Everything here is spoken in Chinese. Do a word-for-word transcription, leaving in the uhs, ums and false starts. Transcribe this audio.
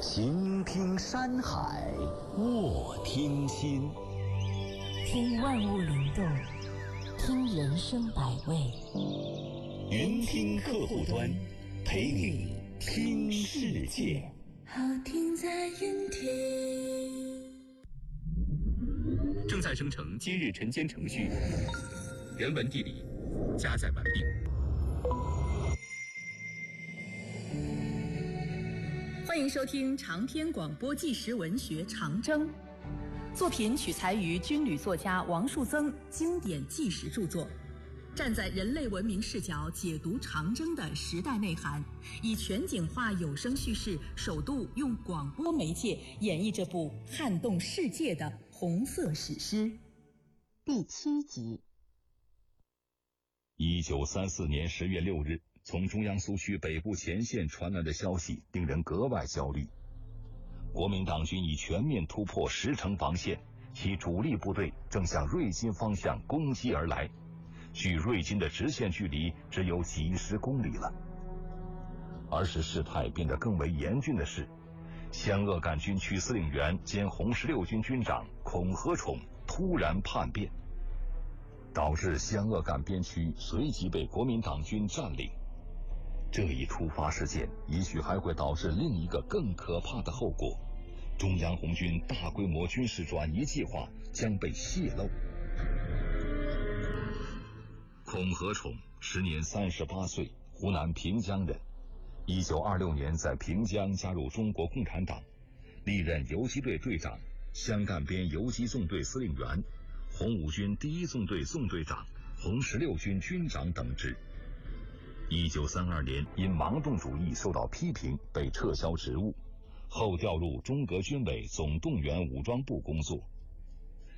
倾听山海，卧听心， 听万物灵动，听人生百味。 云听客户端，陪你听世界。 好听在云听。 正在生成今日晨间程序，人文地理加载完毕。 欢迎收听长篇广播纪实文学《长征》，作品取材于军旅作家王树增经典纪实著作，站在人类文明视角解读长征的时代内涵，以全景化有声叙事，首度用广播媒介演绎这部撼动世界的红色史诗。 第七集。 一九三四年十月六日，从中央苏区北部前线传来的消息令人格外焦虑。国民党军已全面突破十城防线，其主力部队正向瑞金方向攻击而来，距瑞金的直线距离只有几十公里了。而使事态变得更为严峻的是，湘鄂赣军区司令员兼红十六军军长孔和宠突然叛变，导致湘鄂赣边区随即被国民党军占领。这一突发事件也许还会导致另一个更可怕的后果，中央红军大规模军事转移计划将被泄露。孔和宠时年三十八岁，湖南平江人。一九二六年在平江加入中国共产党，历任游击队队长、湘赣边游击纵队司令员、红五军第一纵队纵队长、红十六军军长等职。一九三二年因盲动主义受到批评，被撤销职务，后调入中革军委总动员武装部工作。